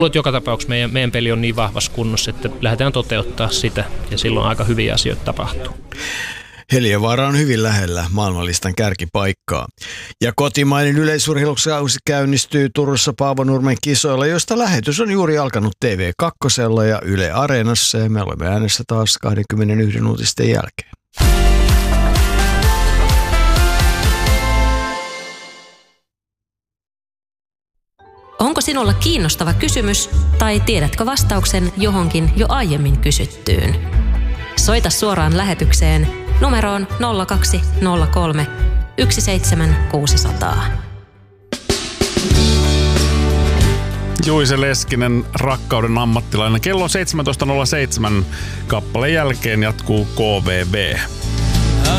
Joka tapauksessa meidän peli on niin vahvassa kunnossa, että lähdetään toteuttaa sitä ja silloin aika hyviä asioita tapahtuu. Heliövaara on hyvin lähellä maailmanlistan kärkipaikkaa. Ja kotimainen yleisurheilukausi käynnistyy Turussa Paavo Nurmen kisoilla, josta lähetys on juuri alkanut TV2 ja Yle Areenassa ja me olemme äänessä taas 21 uutisten jälkeen. Onko sinulla kiinnostava kysymys tai tiedätkö vastauksen johonkin jo aiemmin kysyttyyn? Soita suoraan lähetykseen numeroon 0203 17600. Juise Leskinen, Rakkauden ammattilainen. Kello on 17.07. Kappaleen jälkeen jatkuu KVB.